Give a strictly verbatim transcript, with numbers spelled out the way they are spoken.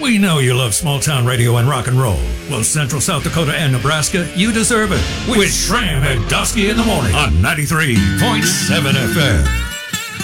We know you love small town radio and rock and roll. Well, Central South Dakota and Nebraska, you deserve it. With Schramm and Dusky in the morning on ninety-three point seven F M.